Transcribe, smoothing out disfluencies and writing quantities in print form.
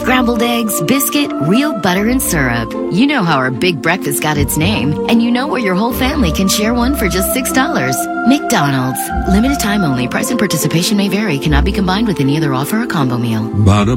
scrambled eggs, biscuit, real butter, and syrup. You know how our big breakfast got its name, and you know where your whole family can share one for just $6. McDonald's. Limited time only. Price and participation may vary. Cannot be combined with any other offer or combo meal. Ba-da-ba.